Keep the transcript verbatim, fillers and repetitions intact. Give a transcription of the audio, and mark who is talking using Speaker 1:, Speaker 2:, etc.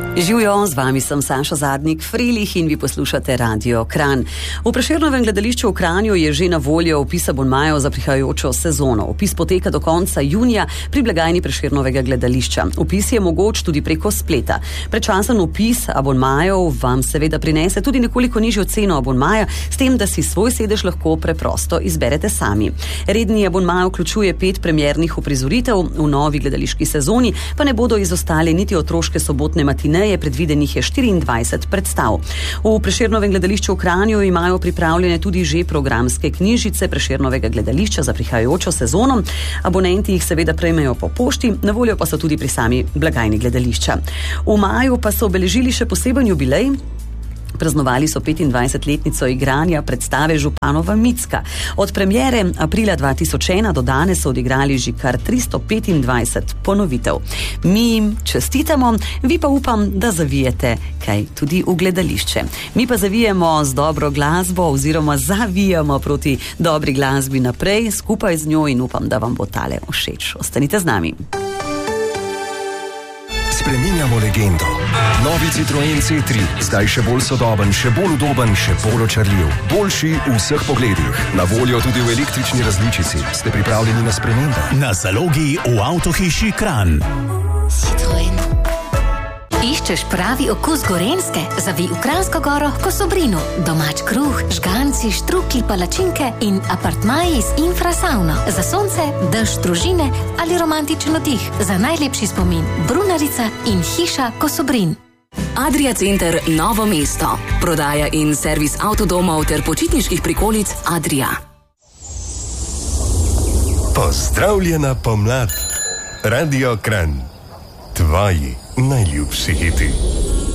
Speaker 1: Živjo, z vami sem Saša Zadnik Frelih in vi poslušate Radio Kranj. V Prešernovem gledališču v Kranju je že na voljo opis abonmajev za prihajajočo sezono. Opis poteka do konca junija pri blagajni Prešernovega gledališča. Opis je mogoč tudi preko spleta. Predčasen opis abonmajev vam seveda prinese tudi nekoliko nižjo ceno abonmaja, s tem, da si svoj sedež lahko preprosto izberete sami. Redni abonmaj vključuje pet premiernih uprizoritev, v novi gledališki sezoni pa ne bodo izostale niti otroške sobotne matineje, predvidenih je štiriindvajset predstav. V Prešernovem gledališču v Kranju imajo pripravljene tudi že programske knjižice Prešernovega gledališča za prihajajočo sezono. Abonenti jih seveda prejmejo po pošti, na voljo pa so tudi pri sami blagajni gledališča. V maju pa so obeležili še poseben jubilej. Praznovali so petindvajsetletnico igranja predstave Županova Micka. Od premiere aprila dva tisoč ena do danes so odigrali že kar tristo petindvajset ponovitev. Mi jim čestitamo, vi pa upam, da zavijete kaj tudi v gledališče. Mi pa zavijemo z dobro glasbo oziroma zavijamo proti dobri glasbi naprej, skupaj z njo, in upam, da vam bo tale všeč. Ostanite z nami.
Speaker 2: Spreminjamo legendo. Novi Citroen C tri, zdaj še bolj sodoben, še bolj udoben, še bolj očarljiv. Boljši v vseh pogledih. Na voljo tudi v električni različici. Ste pripravljeni na spremembe?
Speaker 3: Na zalogi v Avtohiši Kranj.
Speaker 4: Citroen. Iščeš pravi okus Gorenjske? Zavij v Kranjsko Goro k Kosobrinu. Domač kruh, žganci, štruklji, palačinke in apartmaji z infrasavno. Za sonce, dež, družine ali romantičen oddih. Za najlepši spomin Brunarica in hiša Kosobrin.
Speaker 5: Adria Center Novo mesto. Prodaja in servis avtodomov ter počitniških prikolic Adria.
Speaker 2: Pozdravljena pomlad. Radio Kranj. Tvoji najljubši hiti.